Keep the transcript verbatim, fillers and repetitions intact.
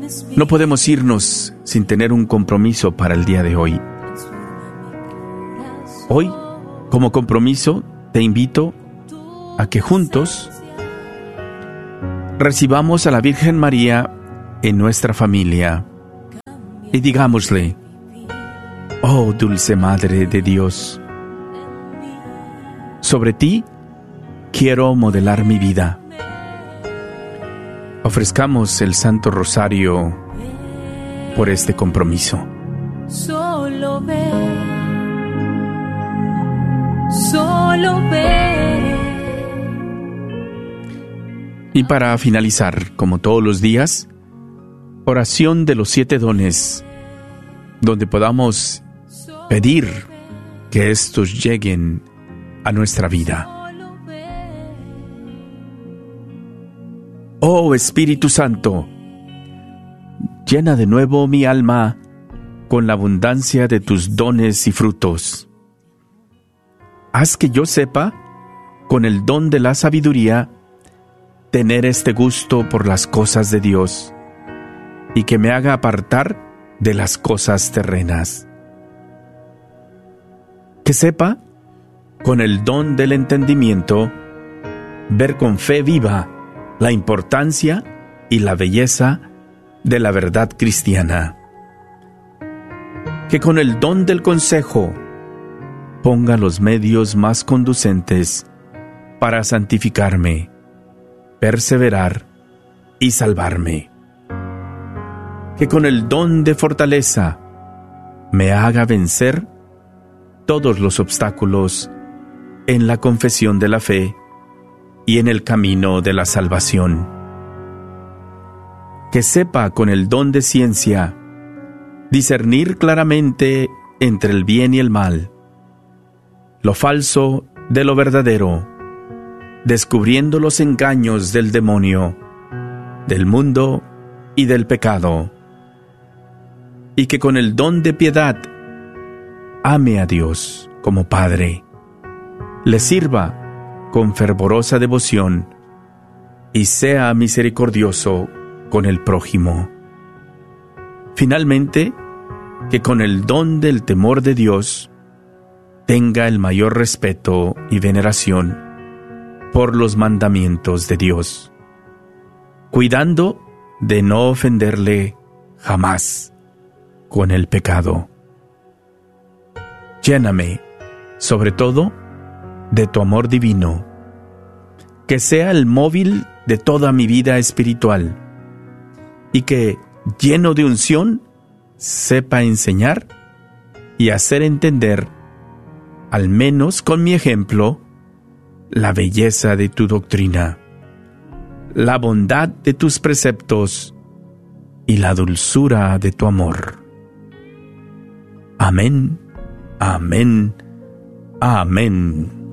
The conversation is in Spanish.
No podemos irnos sin tener un compromiso para el día de hoy. Hoy, como compromiso, te invito a que juntos recibamos a la Virgen María en nuestra familia y digámosle: oh dulce Madre de Dios, sobre ti quiero modelar mi vida. Ofrezcamos el Santo Rosario por este compromiso. Solo ve, solo ve. Y para finalizar, como todos los días, oración de los siete dones, donde podamos pedir que estos lleguen a nuestra vida. Oh Espíritu Santo, llena de nuevo mi alma con la abundancia de tus dones y frutos. Haz que yo sepa, con el don de la sabiduría, tener este gusto por las cosas de Dios, y que me haga apartar de las cosas terrenas. Que sepa, con el don del entendimiento, ver con fe viva la importancia y la belleza de la verdad cristiana. Que con el don del consejo ponga los medios más conducentes para santificarme, perseverar y salvarme. Que con el don de fortaleza me haga vencer todos los obstáculos en la confesión de la fe y en el camino de la salvación. Que sepa con el don de ciencia discernir claramente entre el bien y el mal, lo falso de lo verdadero, descubriendo los engaños del demonio, del mundo y del pecado. Y que con el don de piedad ame a Dios como Padre, le sirva con fervorosa devoción y sea misericordioso con el prójimo. Finalmente, que con el don del temor de Dios tenga el mayor respeto y veneración por los mandamientos de Dios, cuidando de no ofenderle jamás con el pecado. Lléname, sobre todo, de tu amor divino, que sea el móvil de toda mi vida espiritual, y que, lleno de unción, sepa enseñar y hacer entender, al menos con mi ejemplo, la belleza de tu doctrina, la bondad de tus preceptos y la dulzura de tu amor. Amén, amén, amén.